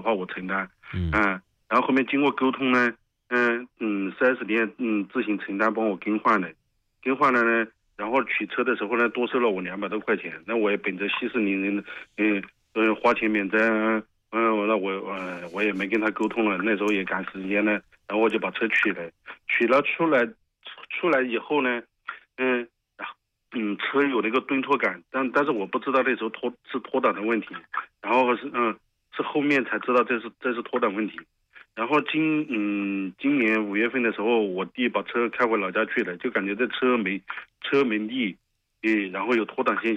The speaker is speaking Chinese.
话我承担。 嗯然后后面经过沟通呢，4S 店自行承担帮我更换了，呢，然后取车的时候呢多收了我200多块钱，那我也本着息事宁人的，花钱免责，那我也没跟他沟通了，那时候也赶时间呢，然后我就把车取了，出来以后呢，嗯。车有那个顿挫感，但是我不知道那时候是脱档的问题，然后是后面才知道这是脱档问题。然后今年5月份的时候，我弟把车开回老家去了，就感觉这车没力，然后有脱档现